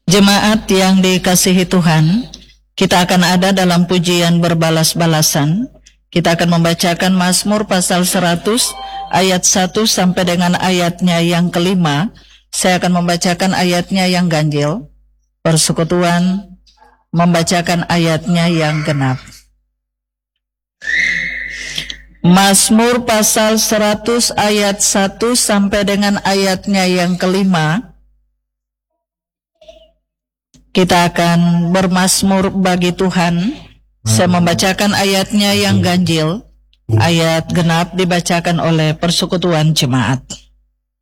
Jemaat yang dikasihi Tuhan, kita akan ada dalam pujian berbalas-balasan. Kita akan membacakan Mazmur pasal 100 ayat 1 sampai dengan ayatnya yang kelima. Saya akan membacakan ayatnya yang ganjil. Persekutuan membacakan ayatnya yang genap. Mazmur pasal 100 ayat 1 sampai dengan ayatnya yang kelima. Kita akan bermazmur bagi Tuhan. Saya membacakan ayatnya yang ganjil. Ayat genap dibacakan oleh persekutuan jemaat.